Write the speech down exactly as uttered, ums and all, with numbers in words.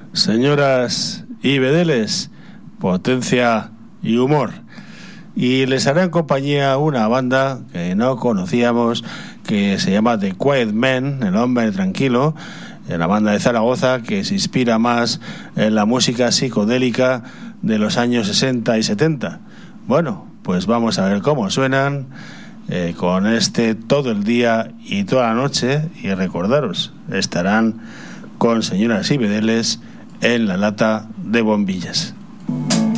señoras y bedeles, potencia y humor. Y les hará en compañía una banda que no conocíamos, que se llama The Quiet Man, el hombre tranquilo, la banda de Zaragoza, que se inspira más en la música psicodélica de los años sesenta y setenta. Bueno, pues vamos a ver cómo suenan eh, con este Todo el día y toda la noche. Y recordaros, estarán con señoras y bedeles en la lata de bombillas.